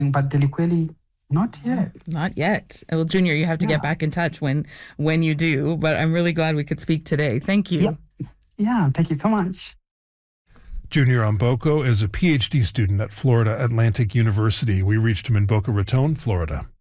but Deliqueli, not yet. Not yet. Well, Junior, you have to get Yeah. back in touch when you do, but I'm really glad we could speak today. Thank Yeah. you. Yeah. Thank you so much. Junior Amboko is a PhD student at Florida Atlantic University. We reached him in Boca Raton, Florida.